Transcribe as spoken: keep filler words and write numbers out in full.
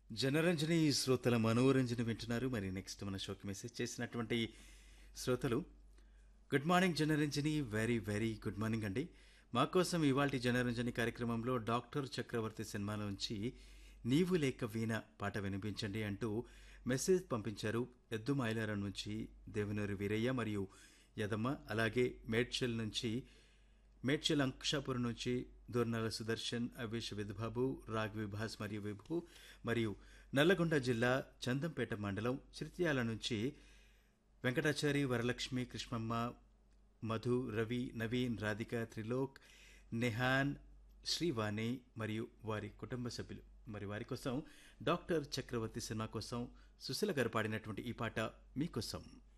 జనరంజని శ్రోతల మనోరంజన వింటున్నారు. మరి నెక్స్ట్ మన షోకి మెసేజ్ చేసినటువంటి శ్రోతలు good morning Janaranjani, very very good morning అండి. మా కోసం ఇవాల్టి జనరంజని కార్యక్రమంలో డాక్టర్ చక్రవర్తి సినిమాలోంచి నీవు లేక వీణ పాట వినిపించండి అంటూ మెసేజ్ పంపించారు. ఎద్దు మైలారం నుంచి దేవనూరి వీరయ్య మరియు యదమ్మ, అలాగే మేడ్చల్ నుంచి మేడ్చల్ అంకుషాపురం నుంచి దూర్నాల సుదర్శన్, అవేష్ విధుబాబు, రాగ్ విభాస్ మరియు విభు, మరియు నల్లగొండ జిల్లా చందంపేట మండలం చిర్త్యాల నుంచి వెంకటాచారి, వరలక్ష్మి, కృష్ణమ్మ, మధు, రవి, నవీన్, రాధిక, త్రిలోక్, నెహాన్, శ్రీవాణి మరియు వారి కుటుంబ సభ్యులు. మరి వారి కోసం డాక్టర్ చక్రవర్తి సినిమా కోసం సుశీల గారు పాడినటువంటి ఈ పాట మీకోసం.